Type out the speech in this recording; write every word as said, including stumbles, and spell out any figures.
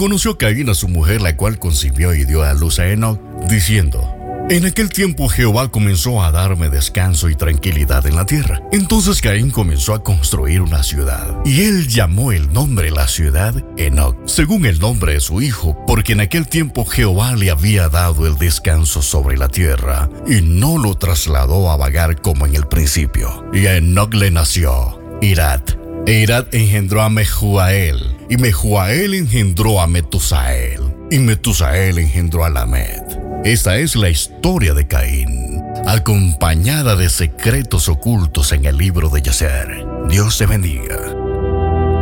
conoció Caín a su mujer, la cual concibió y dio a luz a Enoc, diciendo: en aquel tiempo Jehová comenzó a darme descanso y tranquilidad en la tierra. Entonces Caín comenzó a construir una ciudad, y él llamó el nombre de la ciudad Enoc, según el nombre de su hijo, porque en aquel tiempo Jehová le había dado el descanso sobre la tierra, y no lo trasladó a vagar como en el principio. Y a Enoc le nació Irad, e Irad engendró a Mehujael, y Mehujael engendró a Metusael, y Metusael engendró a Lamed. Esta es la historia de Caín, acompañada de secretos ocultos en el libro de Yacer. Dios te bendiga.